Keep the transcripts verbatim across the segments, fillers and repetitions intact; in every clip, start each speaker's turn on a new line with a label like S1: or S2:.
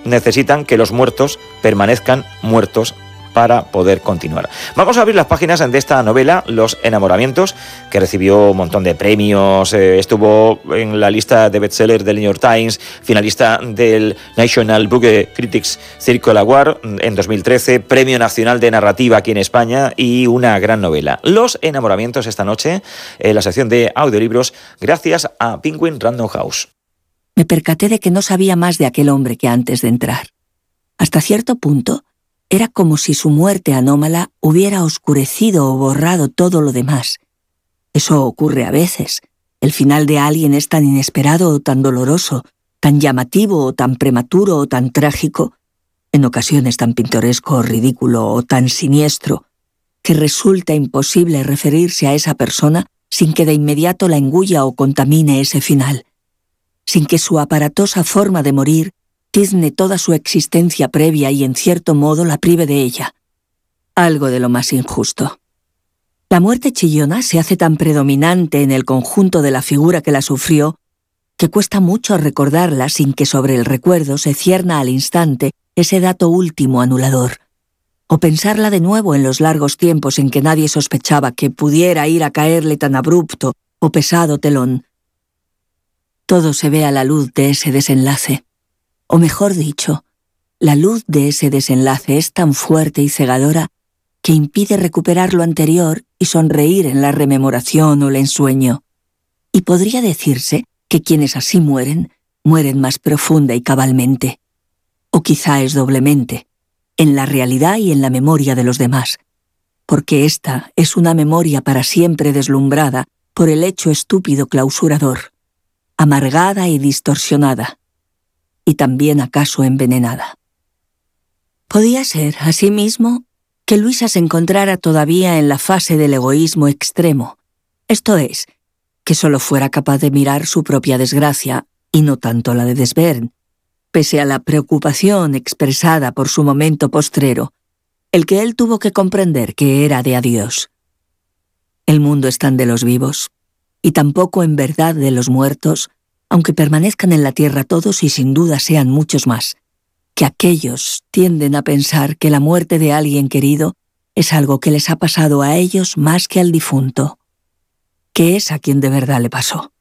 S1: necesitan que los muertos permanezcan muertos para poder continuar. Vamos a abrir las páginas de esta novela, Los enamoramientos, que recibió un montón de premios, eh, estuvo en la lista de bestsellers del New York Times, finalista del National Book Critics Circle Award en dos mil trece, Premio Nacional de Narrativa aquí en España y una gran novela. Los enamoramientos esta noche en la sección de audiolibros, gracias a Penguin Random House.
S2: Me percaté de que no sabía más de aquel hombre que antes de entrar. Hasta cierto punto, era como si su muerte anómala hubiera oscurecido o borrado todo lo demás. Eso ocurre a veces. El final de alguien es tan inesperado o tan doloroso, tan llamativo o tan prematuro o tan trágico, en ocasiones tan pintoresco o ridículo o tan siniestro, que resulta imposible referirse a esa persona sin que de inmediato la engulla o contamine ese final, sin que su aparatosa forma de morir tizne toda su existencia previa y en cierto modo la prive de ella. Algo de lo más injusto. La muerte chillona se hace tan predominante en el conjunto de la figura que la sufrió que cuesta mucho recordarla sin que sobre el recuerdo se cierna al instante ese dato último anulador, o pensarla de nuevo en los largos tiempos en que nadie sospechaba que pudiera ir a caerle tan abrupto o pesado telón. Todo se ve a la luz de ese desenlace. O mejor dicho, la luz de ese desenlace es tan fuerte y cegadora que impide recuperar lo anterior y sonreír en la rememoración o el ensueño. Y podría decirse que quienes así mueren, mueren más profunda y cabalmente. O quizá es doblemente, en la realidad y en la memoria de los demás, porque esta es una memoria para siempre deslumbrada por el hecho estúpido clausurador, amargada y distorsionada, y también acaso envenenada. Podía ser, asimismo, que Luisa se encontrara todavía en la fase del egoísmo extremo, esto es, que solo fuera capaz de mirar su propia desgracia y no tanto la de Desvern, pese a la preocupación expresada por su momento postrero, el que él tuvo que comprender que era de adiós. El mundo es tan de los vivos, y tampoco en verdad de los muertos, aunque permanezcan en la tierra todos y sin duda sean muchos más, que aquellos tienden a pensar que la muerte de alguien querido es algo que les ha pasado a ellos más que al difunto, que es a quien de verdad le pasó.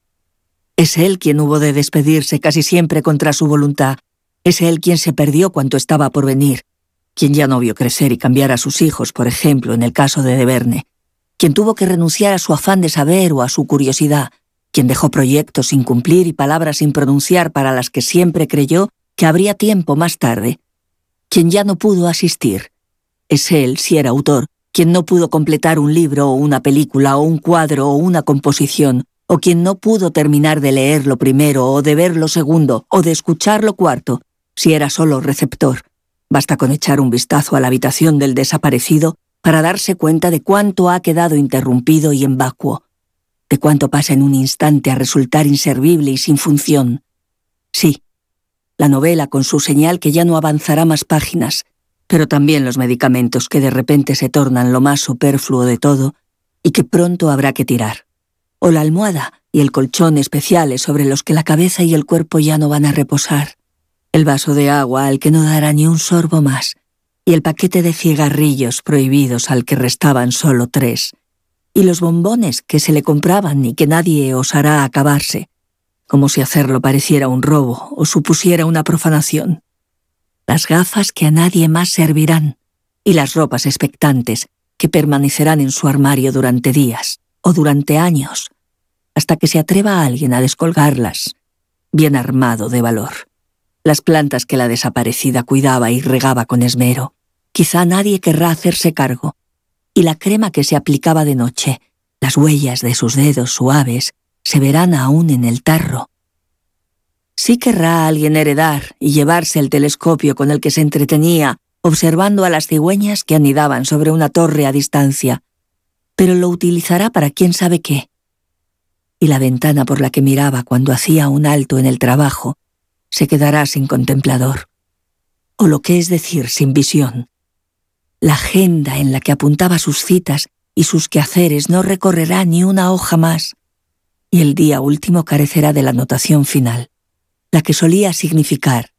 S2: Es él quien hubo de despedirse casi siempre contra su voluntad, es él quien se perdió cuanto estaba por venir, quien ya no vio crecer y cambiar a sus hijos, por ejemplo, en el caso de De Verne, quien tuvo que renunciar a su afán de saber o a su curiosidad, quien dejó proyectos sin cumplir y palabras sin pronunciar para las que siempre creyó que habría tiempo más tarde, quien ya no pudo asistir. Es él, si era autor, quien no pudo completar un libro o una película o un cuadro o una composición, o quien no pudo terminar de leer lo primero o de ver lo segundo o de escuchar lo cuarto, si era solo receptor. Basta con echar un vistazo a la habitación del desaparecido para darse cuenta de cuánto ha quedado interrumpido y en vacuo, de cuánto pasa en un instante a resultar inservible y sin función. Sí, la novela con su señal que ya no avanzará más páginas, pero también los medicamentos que de repente se tornan lo más superfluo de todo y que pronto habrá que tirar. O la almohada y el colchón especiales sobre los que la cabeza y el cuerpo ya no van a reposar. El vaso de agua al que no dará ni un sorbo más, y el paquete de cigarrillos prohibidos al que restaban solo tres, y los bombones que se le compraban y que nadie osará acabarse, como si hacerlo pareciera un robo o supusiera una profanación. Las gafas que a nadie más servirán, y las ropas expectantes que permanecerán en su armario durante días o durante años, hasta que se atreva a alguien a descolgarlas, bien armado de valor. Las plantas que la desaparecida cuidaba y regaba con esmero, quizá nadie querrá hacerse cargo, y la crema que se aplicaba de noche, las huellas de sus dedos suaves, se verán aún en el tarro. Sí querrá alguien heredar y llevarse el telescopio con el que se entretenía observando a las cigüeñas que anidaban sobre una torre a distancia, pero lo utilizará para quién sabe qué. Y la ventana por la que miraba cuando hacía un alto en el trabajo se quedará sin contemplador, o lo que es decir, sin visión. La agenda en la que apuntaba sus citas y sus quehaceres no recorrerá ni una hoja más, y el día último carecerá de la anotación final, la que solía significar